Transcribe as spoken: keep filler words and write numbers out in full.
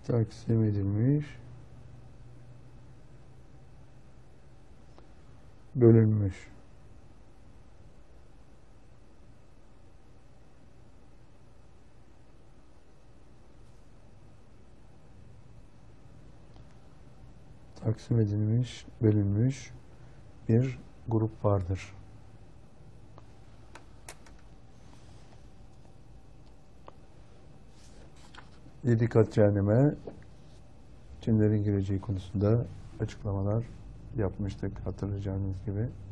taksim edilmiş, bölünmüş. Taksim edilmiş, bölünmüş bir grup vardır. Yedi kat cehenneme cinlerin gireceği konusunda açıklamalar yapmıştık hatırlayacağınız gibi.